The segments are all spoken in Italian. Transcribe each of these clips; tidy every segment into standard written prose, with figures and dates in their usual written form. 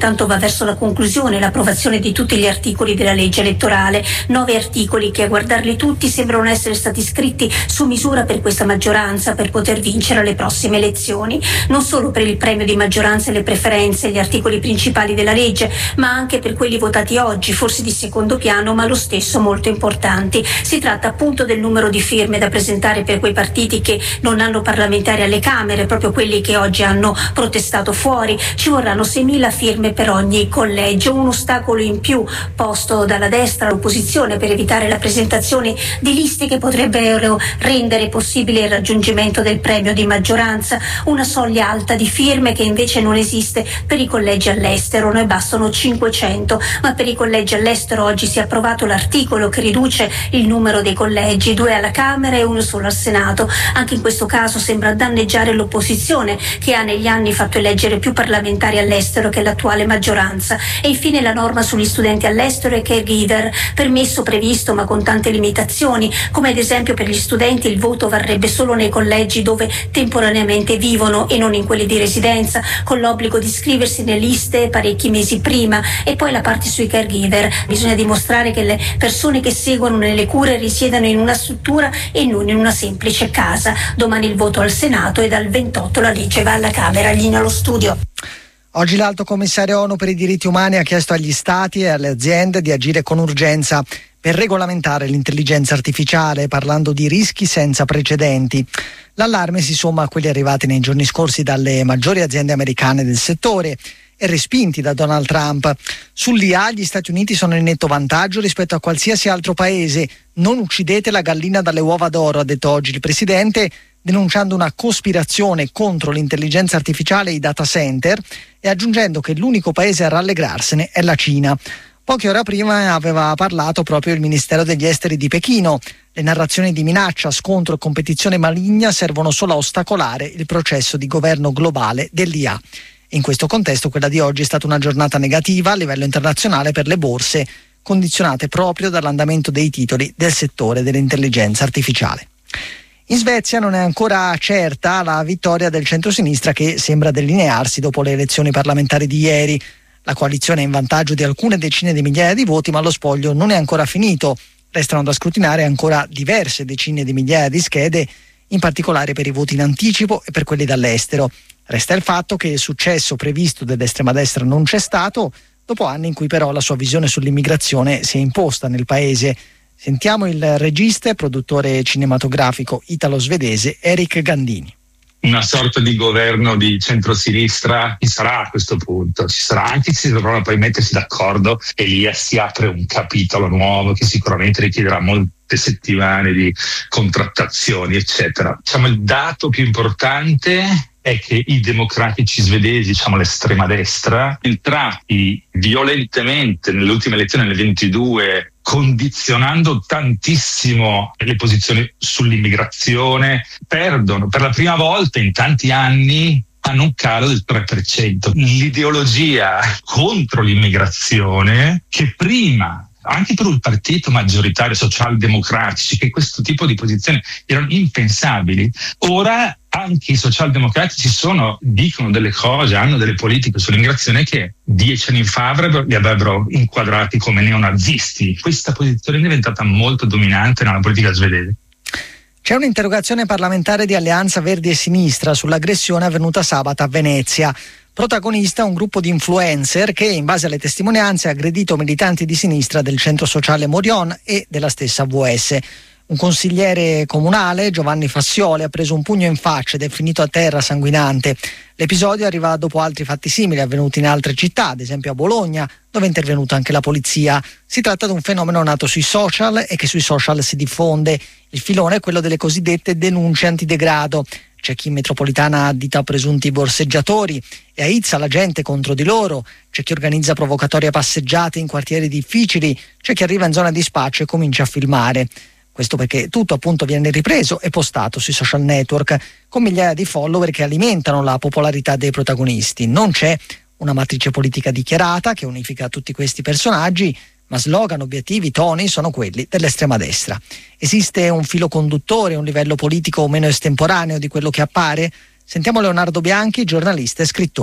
Tanto va verso la conclusione l'approvazione di tutti gli articoli della legge elettorale, 9 articoli che a guardarli tutti sembrano essere stati scritti su misura per questa maggioranza per poter vincere alle prossime elezioni, non solo per il premio di maggioranza e le preferenze e gli articoli principali della legge, ma anche per quelli votati oggi, forse di secondo piano, ma lo stesso molto importanti. Si tratta appunto del numero di firme da presentare per quei partiti che non hanno parlamentari alle Camere, proprio quelli che oggi hanno protestato fuori. Ci vorranno 6.000 firme per ogni collegio, un ostacolo in più posto dalla destra all'opposizione per evitare la presentazione di liste che potrebbero rendere possibile il raggiungimento del premio di maggioranza, una soglia alta di firme che invece non esiste per i collegi all'estero. Ne bastano 500, ma per i collegi all'estero oggi si è approvato l'articolo che riduce il numero dei collegi, 2 alla Camera e 1 solo al Senato. Anche in questo caso sembra danneggiare l'opposizione, che ha negli anni fatto eleggere più parlamentari all'estero che l'attuale maggioranza. E infine la norma sugli studenti all'estero e caregiver, permesso previsto ma con tante limitazioni, come ad esempio per gli studenti il voto varrebbe solo nei collegi dove temporaneamente vivono e non in quelli di residenza, con l'obbligo di iscriversi nelle liste parecchi mesi prima. E poi la parte sui caregiver, bisogna dimostrare che le persone che seguono nelle cure risiedano in una struttura e non in una semplice casa. Domani il voto al Senato e dal 28 la legge va alla Camera. Linea allo studio. Oggi l'Alto Commissario ONU per i diritti umani ha chiesto agli Stati e alle aziende di agire con urgenza per regolamentare l'intelligenza artificiale, parlando di rischi senza precedenti. L'allarme si somma a quelli arrivati nei giorni scorsi dalle maggiori aziende americane del settore e respinti da Donald Trump. Sull'IA gli Stati Uniti sono in netto vantaggio rispetto a qualsiasi altro paese. Non uccidete la gallina dalle uova d'oro, ha detto oggi il presidente, denunciando una cospirazione contro l'intelligenza artificiale e i data center e aggiungendo che l'unico paese a rallegrarsene è la Cina. Poche ore prima aveva parlato proprio il Ministero degli Esteri di Pechino. Le narrazioni di minaccia, scontro e competizione maligna servono solo a ostacolare il processo di governo globale dell'IA. In questo contesto quella di oggi è stata una giornata negativa a livello internazionale per le borse, condizionate proprio dall'andamento dei titoli del settore dell'intelligenza artificiale. In Svezia non è ancora certa la vittoria del centrosinistra, che sembra delinearsi dopo le elezioni parlamentari di ieri. La coalizione è in vantaggio di alcune decine di migliaia di voti, ma lo spoglio non è ancora finito. Restano da scrutinare ancora diverse decine di migliaia di schede, in particolare per i voti in anticipo e per quelli dall'estero. Resta il fatto che il successo previsto dell'estrema destra non c'è stato, dopo anni in cui però la sua visione sull'immigrazione si è imposta nel paese. Sentiamo il regista e produttore cinematografico italo-svedese Erik Gandini. Una sorta di governo di centrosinistra ci sarà a questo punto, ci sarà, anche se dovranno poi mettersi d'accordo e lì si apre un capitolo nuovo che sicuramente richiederà molte settimane di contrattazioni eccetera. Diciamo il dato più importante è che i democratici svedesi, diciamo l'estrema destra, entrati violentemente nelle ultime elezioni nel 22, condizionando tantissimo le posizioni sull'immigrazione, perdono per la prima volta in tanti anni, hanno un calo del 3%. L'ideologia contro l'immigrazione, che prima anche per un partito maggioritario socialdemocratici, che questo tipo di posizioni erano impensabili, ora anche i socialdemocratici dicono delle cose, hanno delle politiche sull'immigrazione che 10 anni fa li avrebbero inquadrati come neonazisti. Questa posizione è diventata molto dominante nella politica svedese. C'è un'interrogazione parlamentare di Alleanza Verdi e Sinistra sull'aggressione avvenuta sabato a Venezia. Protagonista un gruppo di influencer che, in base alle testimonianze, ha aggredito militanti di sinistra del centro sociale Morion e della stessa VS. Un consigliere comunale, Giovanni Fassioli, ha preso un pugno in faccia ed è finito a terra sanguinante. L'episodio arriva dopo altri fatti simili avvenuti in altre città, ad esempio a Bologna, dove è intervenuta anche la polizia. Si tratta di un fenomeno nato sui social e che sui social si diffonde. Il filone è quello delle cosiddette denunce antidegrado. C'è chi in metropolitana addita presunti borseggiatori e aizza la gente contro di loro, c'è chi organizza provocatorie passeggiate in quartieri difficili, c'è chi arriva in zona di spaccio e comincia a filmare. Questo perché tutto appunto viene ripreso e postato sui social network con migliaia di follower che alimentano la popolarità dei protagonisti. Non c'è una matrice politica dichiarata che unifica tutti questi personaggi, ma slogan, obiettivi, toni sono quelli dell'estrema destra. Esiste un filo conduttore, un livello politico meno estemporaneo di quello che appare? Sentiamo Leonardo Bianchi, giornalista e scrittore.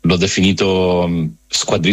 l'ho definito squadrismo